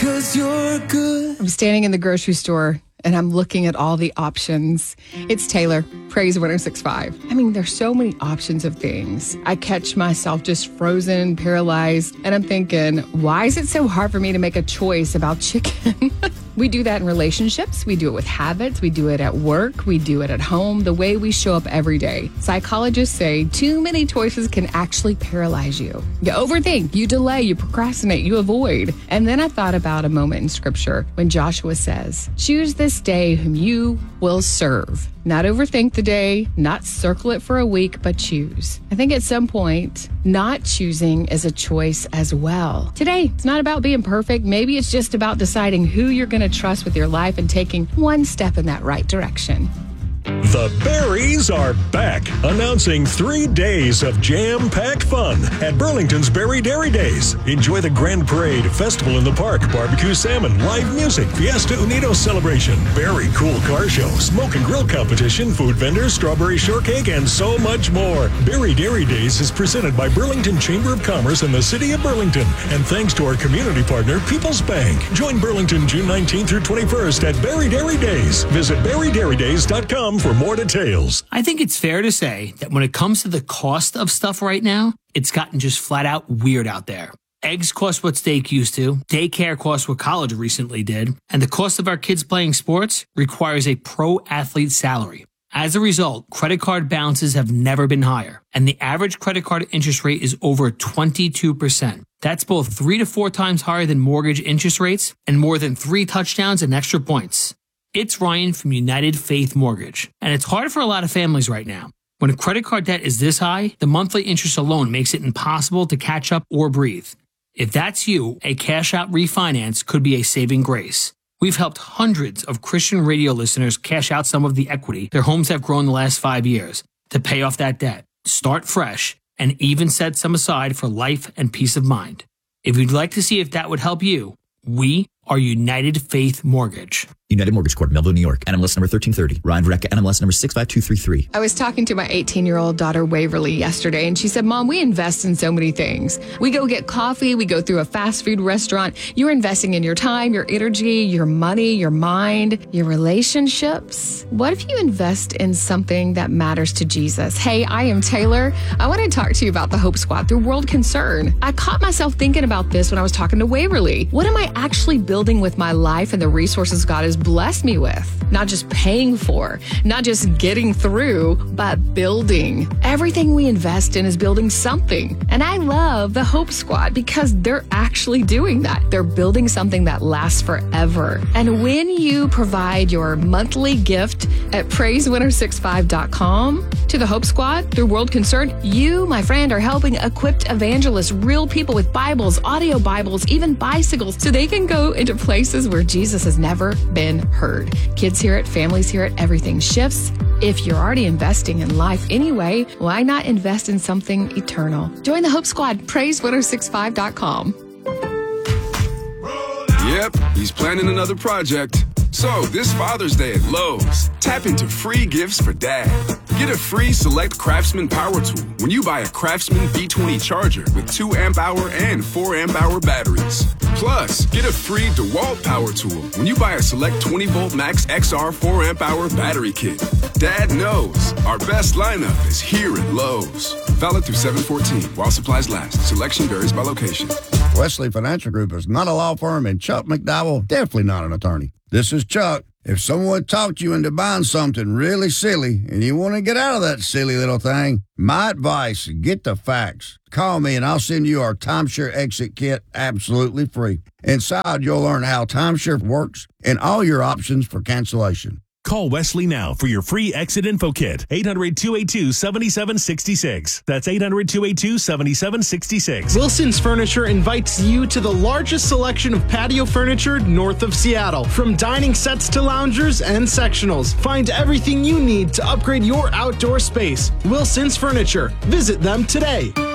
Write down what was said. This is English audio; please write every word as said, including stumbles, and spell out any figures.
'cause you're good. I'm standing in the grocery store and I'm looking at all the options. It's Taylor, Praise one oh six point five. I mean, there's so many options of things. I catch myself just frozen, paralyzed, and I'm thinking, why is it so hard for me to make a choice about chicken? We do that in relationships. We do it with habits. We do it at work. We do it at home, the way we show up every day. Psychologists say too many choices can actually paralyze you. You overthink, you delay, you procrastinate, you avoid. And then I thought about a moment in scripture when Joshua says, choose this day whom you will serve. Not overthink the day, not circle it for a week, but choose. I think at some point, not choosing is a choice as well. Today, it's not about being perfect. Maybe it's just about deciding who you're going to trust with your life and taking one step in that right direction. The Berries are back, announcing three days of jam-packed fun at Burlington's Berry Dairy Days. Enjoy the Grand Parade, Festival in the Park, barbecue salmon, live music, Fiesta Unidos celebration, very cool car show, smoke and grill competition, food vendors, strawberry shortcake, and so much more. Berry Dairy Days is presented by Burlington Chamber of Commerce and the City of Burlington, and thanks to our community partner, People's Bank. Join Burlington June nineteenth through twenty-first at Berry Dairy Days. Visit berry dairy days dot com for more details. I think it's fair to say that when it comes to the cost of stuff right now, it's gotten just flat out weird out there. Eggs cost what steak used to, daycare costs what college recently did, and the cost of our kids playing sports requires a pro athlete salary. As a result, credit card balances have never been higher, and the average credit card interest rate is over twenty-two percent. That's both three to four times higher than mortgage interest rates and more than three touchdowns and extra points. It's Ryan from United Faith Mortgage, and it's hard for a lot of families right now. When a credit card debt is this high, the monthly interest alone makes it impossible to catch up or breathe. If that's you, a cash-out refinance could be a saving grace. We've helped hundreds of Christian radio listeners cash out some of the equity their homes have grown the last five years to pay off that debt, start fresh, and even set some aside for life and peace of mind. If you'd like to see if that would help you, we are United Faith Mortgage. United Mortgage Corp, Melville, New York. N M L S number thirteen thirty. Ryan Verrecka, N M L S number six five two three three. I was talking to my eighteen-year-old daughter, Waverly, yesterday, and she said, Mom, we invest in so many things. We go get coffee. We go through a fast food restaurant. You're investing in your time, your energy, your money, your mind, your relationships. What if you invest in something that matters to Jesus? Hey, I am Taylor. I want to talk to you about the Hope Squad through World Concern. I caught myself thinking about this when I was talking to Waverly. What am I actually building with my life and the resources God has blessed me with? Not just paying for, not just getting through, but building. Everything we invest in is building something. And I love the Hope Squad because they're actually doing that. They're building something that lasts forever. And when you provide your monthly gift at praise one oh six five dot com to the Hope Squad through World Concern, you, my friend, are helping equipped evangelists, real people with Bibles, audio Bibles, even bicycles, so they can go into places where Jesus has never been heard. Kids hear it, families hear it, everything shifts. If you're already investing in life anyway, why not invest in something eternal? Join the Hope Squad, praise one oh six five dot com. Yep, he's planning another project. So, this Father's Day at Lowe's, tap into free gifts for Dad. Get a free Select Craftsman power tool when you buy a Craftsman B twenty charger with two amp hour and four amp hour batteries. Plus, get a free DeWalt power tool when you buy a Select twenty volt Max X R four amp hour battery kit. Dad knows our best lineup is here at Lowe's. Valid through seven fourteen while supplies last. Selection varies by location. Wesley Financial Group is not a law firm, and Chuck McDowell definitely not an attorney. This is Chuck. If someone talked you into buying something really silly and you want to get out of that silly little thing, my advice, get the facts. Call me and I'll send you our timeshare exit kit absolutely free. Inside, you'll learn how timeshare works and all your options for cancellation. Call Wesley now for your free exit info kit. eight hundred, two eight two, seven seven six six. That's eight hundred, two eight two, seven seven six six. Wilson's Furniture invites you to the largest selection of patio furniture north of Seattle. From dining sets to loungers and sectionals. Find everything you need to upgrade your outdoor space. Wilson's Furniture. Visit them today.